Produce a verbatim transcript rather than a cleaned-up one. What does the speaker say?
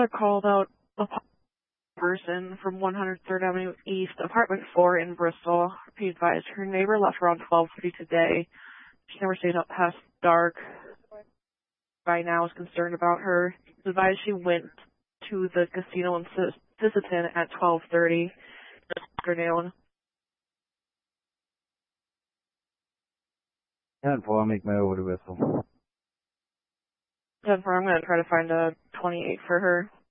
uh, called out a person from one hundred third Avenue East, apartment four in Bristol. He advised her neighbor left around twelve thirty today. She never stayed up past dark. By now is concerned about her. He advised she went to the casino in Sisseton at twelve thirty this afternoon. ten four, I'll make my way over to Bristol. ten four, I'm going to try to find a twenty-eight for her.